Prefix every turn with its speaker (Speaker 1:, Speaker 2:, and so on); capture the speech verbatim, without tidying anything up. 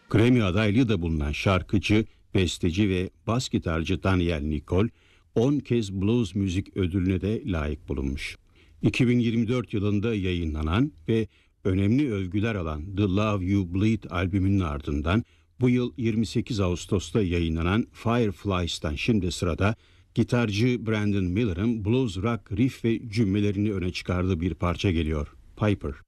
Speaker 1: Grammy adaylığı da bulunan şarkıcı, besteci ve bas gitarcı Daniel Nicole on kez blues müzik ödülüne de layık bulunmuş. iki bin yirmi dört yılında yayınlanan ve önemli övgüler alan The Love You Bleed albümünün ardından bu yıl yirmi sekiz Ağustos'ta yayınlanan Fireflies'tan şimdi sırada gitarcı Brandon Miller'ın blues rock riff ve cümlelerini öne çıkardığı bir parça geliyor. Piper.